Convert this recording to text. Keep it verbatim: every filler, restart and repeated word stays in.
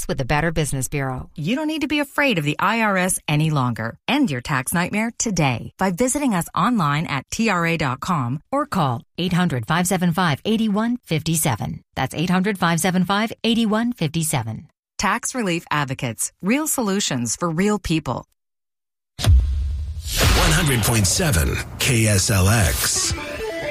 with the Better Business Bureau. You don't need to be afraid of the I R S any longer. End your tax nightmare today by visiting us online at T R A dot com or call eight hundred, five seven five, eight one five seven. That's eight hundred, five seven five, eight one five seven. Tax Relief Advocates. Real solutions for real people. one hundred point seven K S L X.